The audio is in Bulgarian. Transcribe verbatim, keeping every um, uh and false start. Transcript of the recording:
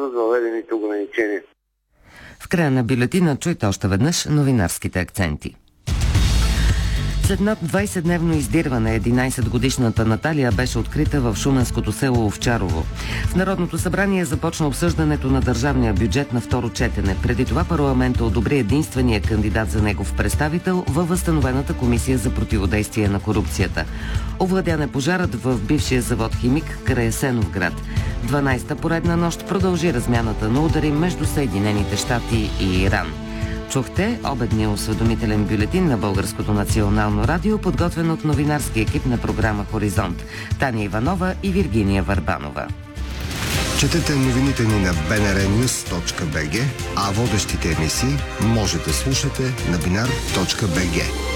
спазват въведените ограничения. В края на бюлетина чуйте още веднъж новинарските акценти. След над двайсетдневно издирване, единайсетгодишната Наталия беше открита в шуменското село Овчарово. В Народното събрание започна обсъждането на държавния бюджет на второ четене. Преди това парламента одобри единствения кандидат за негов представител във възстановената комисия за противодействие на корупцията. Овладян е пожарът в бившия завод Химик край Асеновград. дванайсета поредна нощ продължи размяната на удари между Съединените щати и Иран. Чухте обедния осведомителен бюлетин на Българското национално радио, подготвен от новинарски екип на програма Хоризонт. Таня Иванова и Виргиния Върбанова. Четете новините ни на би ен ар нюз точка би джи, а водещите емисии можете слушате на бинар точка би джи.